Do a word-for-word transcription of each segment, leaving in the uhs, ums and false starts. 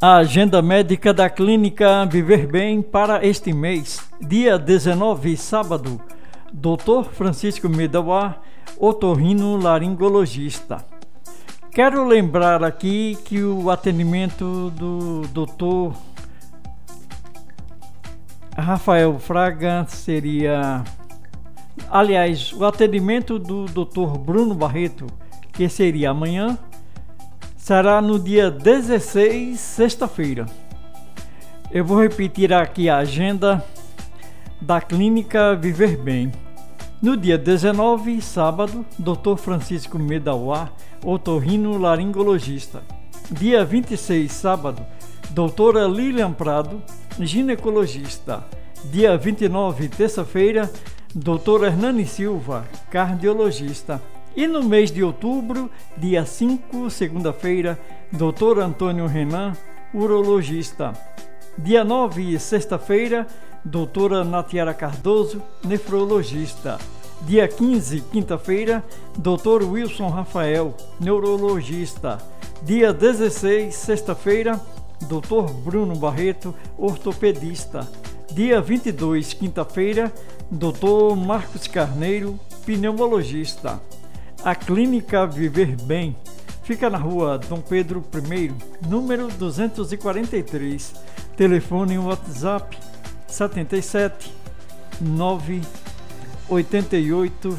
A agenda médica da Clínica Viver Bem para este mês, dia dezenove, sábado, doutor Francisco Medawar, otorrinolaringologista. Quero lembrar aqui que o atendimento do doutor Rafael Fraga seria... Aliás, o atendimento do doutor Bruno Barreto, que seria amanhã, será no dia dezesseis, sexta-feira. Eu vou repetir aqui a agenda da Clínica Viver Bem. No dia dezenove, sábado, doutor Francisco Medawar, otorrinolaringologista. Dia vinte e seis, sábado, doutora Lilian Prado, ginecologista. Dia vinte e nove, terça-feira, doutor Hernani Silva, cardiologista. E no mês de outubro, dia cinco, segunda-feira, doutor Antônio Renan, urologista. Dia nove, sexta-feira, doutora Natiara Cardoso, nefrologista. Dia quinze, quinta-feira, doutor Wilson Rafael, neurologista. Dia dezesseis, sexta-feira, doutor Bruno Barreto, ortopedista. Dia vinte e dois, quinta-feira, doutor Marcos Carneiro, pneumologista. A Clínica Viver Bem fica na rua Dom Pedro I, número duzentos e quarenta e três. Telefone e WhatsApp setenta e sete, nove oitenta e oito,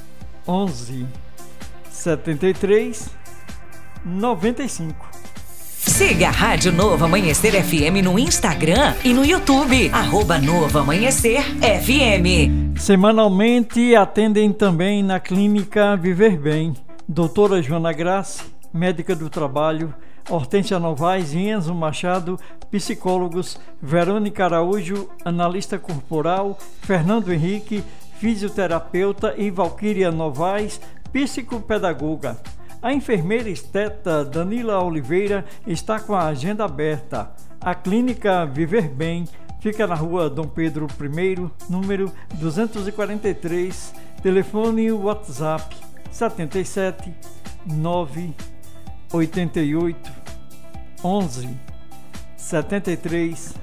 onze, setenta e três, noventa e cinco. Siga a Rádio Novo Amanhecer F M no Instagram e no YouTube, arroba Novo Amanhecer F M. Semanalmente atendem também na Clínica Viver Bem doutora Joana Grace, médica do trabalho, Hortência Novaes e Enzo Machado, psicólogos, Verônica Araújo, analista corporal, Fernando Henrique, fisioterapeuta e Valquíria Novaes, psicopedagoga. A enfermeira esteta Danila Oliveira está com a agenda aberta. A Clínica Viver Bem fica na rua Dom Pedro I, número duzentos e quarenta e três, telefone e WhatsApp setenta e sete, nove oitenta e oito, onze, setenta e três,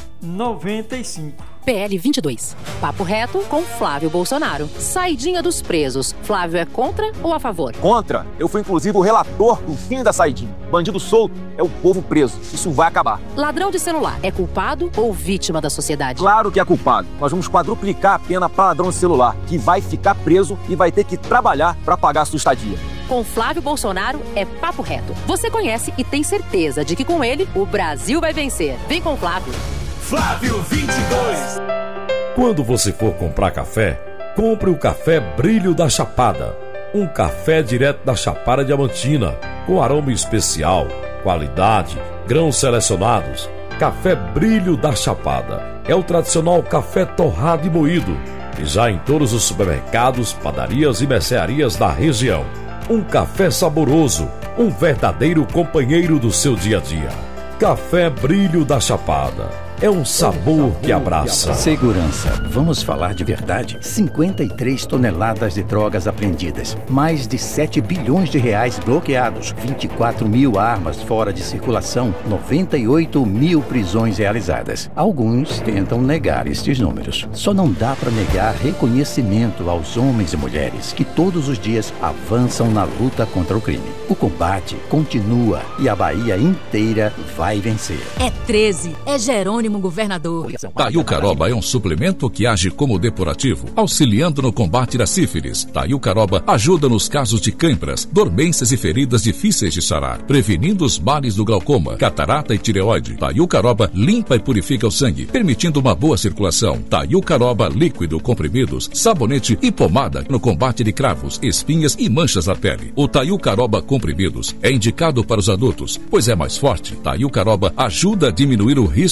noventa e cinco. P L vinte e dois. Papo reto com Flávio Bolsonaro. Saidinha dos presos. Flávio é contra ou a favor? Contra. Eu fui inclusive o relator do fim da saidinha. Bandido solto é o povo preso. Isso vai acabar. Ladrão de celular é culpado ou vítima da sociedade? Claro que é culpado. Nós vamos quadruplicar a pena para ladrão de celular, que vai ficar preso e vai ter que trabalhar para pagar a sua estadia. Com Flávio Bolsonaro é papo reto. Você conhece e tem certeza de que com ele o Brasil vai vencer. Vem com o Flávio. Flávio vinte e dois. Quando você for comprar café, compre o café Brilho da Chapada. Um café direto da Chapada Diamantina, com aroma especial, qualidade, grãos selecionados. Café Brilho da Chapada é o tradicional café torrado e moído, e já em todos os supermercados, padarias e mercearias da região. Um café saboroso, um verdadeiro companheiro do seu dia a dia. Café Brilho da Chapada. É um sabor que abraça. Segurança. Vamos falar de verdade? cinquenta e três toneladas de drogas apreendidas. Mais de sete bilhões de reais bloqueados. vinte e quatro mil armas fora de circulação. noventa e oito mil prisões realizadas. Alguns tentam negar estes números. Só não dá para negar reconhecimento aos homens e mulheres que todos os dias avançam na luta contra o crime. O combate continua e a Bahia inteira vai vencer. É treze. É Jerônimo Governador. Taiucaroba é um suplemento que age como depurativo, auxiliando no combate da sífilis. Taiucaroba ajuda nos casos de cãibras, dormências e feridas difíceis de sarar, prevenindo os males do glaucoma, catarata e tireoide. Taiucaroba limpa e purifica o sangue, permitindo uma boa circulação. Taiucaroba líquido, comprimidos, sabonete e pomada no combate de cravos, espinhas e manchas na pele. O Taiucaroba comprimidos é indicado para os adultos, pois é mais forte. Taiucaroba ajuda a diminuir o risco de sofrer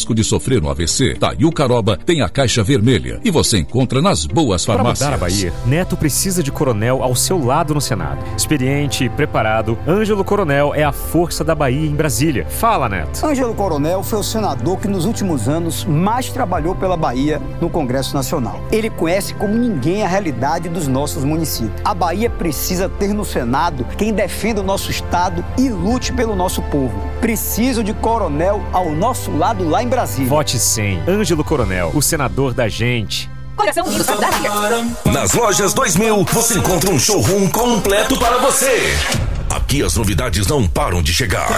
sofrer um A V C, Taiucaroba tem a caixa vermelha e você encontra nas boas farmácias. Para mudar a Bahia, Neto precisa de coronel ao seu lado no Senado. Experiente e preparado, Ângelo Coronel é a força da Bahia em Brasília. Fala, Neto. Ângelo Coronel foi o senador que nos últimos anos mais trabalhou pela Bahia no Congresso Nacional. Ele conhece como ninguém a realidade dos nossos municípios. A Bahia precisa ter no Senado quem defenda o nosso estado e lute pelo nosso povo. Preciso de coronel ao nosso lado lá em Brasília. Vote cem. Ângelo Coronel, o senador da gente. Nas lojas dois mil, você encontra um showroom completo para você. Aqui as novidades não param de chegar.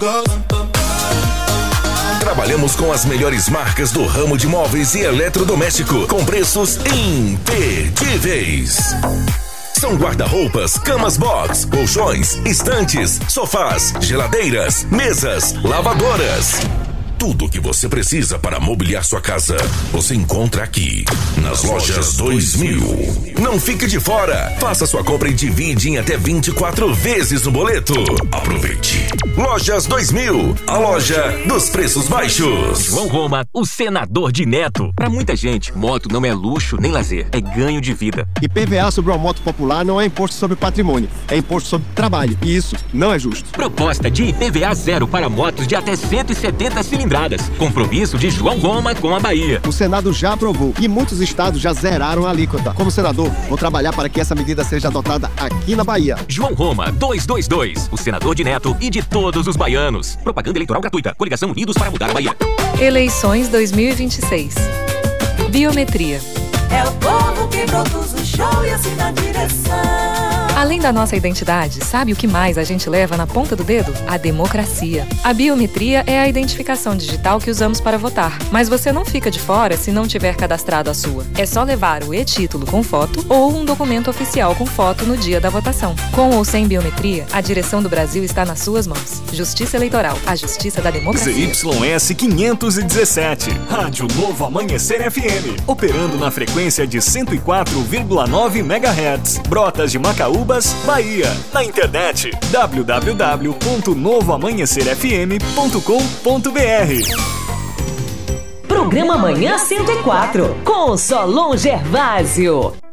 Trabalhamos com as melhores marcas do ramo de móveis e eletrodoméstico, com preços imperdíveis. São guarda-roupas, camas box, colchões, estantes, sofás, geladeiras, mesas, lavadoras. Tudo o que você precisa para mobiliar sua casa, você encontra aqui, nas lojas dois mil. Não fique de fora. Faça sua compra e divide em até vinte e quatro vezes no boleto. Aproveite. Lojas dois mil, a loja dos preços baixos. João Roma, o senador de Neto. Para muita gente, moto não é luxo nem lazer, é ganho de vida. I P V A sobre uma moto popular não é imposto sobre patrimônio, é imposto sobre trabalho. E isso não é justo. Proposta de I P V A zero para motos de até cento e setenta cilindradas. Compromisso de João Roma com a Bahia. O Senado já aprovou e muitos estados já zeraram a alíquota. Como senador, vou trabalhar para que essa medida seja adotada aqui na Bahia. João Roma, duzentos e vinte e dois, o senador de Neto e de todos os baianos. Propaganda eleitoral gratuita. Coligação Unidos para mudar a Bahia. Eleições dois mil e vinte e seis. Biometria. É o povo que produz o show e assina a direção. Além da nossa identidade, sabe o que mais a gente leva na ponta do dedo? A democracia. A biometria é a identificação digital que usamos para votar. Mas você não fica de fora se não tiver cadastrado a sua. É só levar o e-título com foto ou um documento oficial com foto no dia da votação. Com ou sem biometria, a direção do Brasil está nas suas mãos. Justiça Eleitoral, a justiça da democracia. Z Y S quinhentos e dezessete, Rádio Novo Amanhecer F M, operando na frequência de cento e quatro vírgula nove megahertz, Brotas de Macaúbas, Bahia. Na internet w w w ponto novo amanhecer f m ponto com ponto b r. Programa Manhã cento e quatro, com Solon Gervásio.